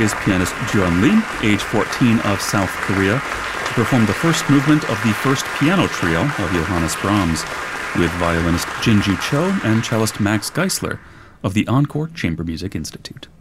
is pianist Jeon Lee, age 14, of South Korea, to perform the first movement of the first piano trio of Johannes Brahms, with violinist Jinju Cho and cellist Max Geisler of the Encore Chamber Music Institute.